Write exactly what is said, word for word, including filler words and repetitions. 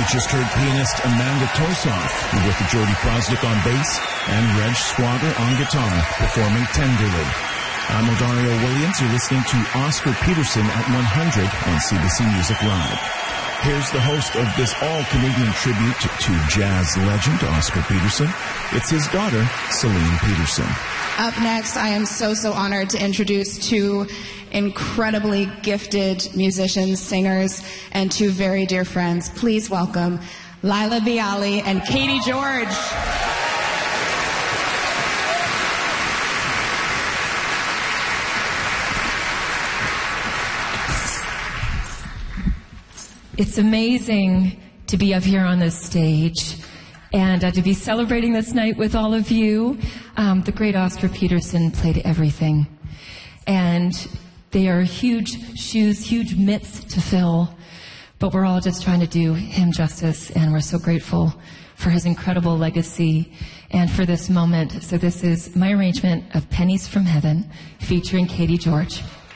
just heard pianist Amanda Tosoff with Jordy Prosnick on bass and Reg Squatter on guitar, performing Tenderly. I'm Odario Williams. You're listening to Oscar Peterson at one hundred on C B C Music Live. Here's the host of this all-Canadian tribute to jazz legend Oscar Peterson. It's his daughter, Celine Peterson. Up next, I am so, so honored to introduce two incredibly gifted musicians, singers, and two very dear friends. Please welcome Laila Biali and Katie George. It's amazing to be up here on this stage and uh, to be celebrating this night with all of you. Um, the great Oscar Peterson played everything. And they are huge shoes, huge mitts to fill. But we're all just trying to do him justice, and we're so grateful for his incredible legacy and for this moment. So this is my arrangement of Pennies from Heaven featuring Katie George.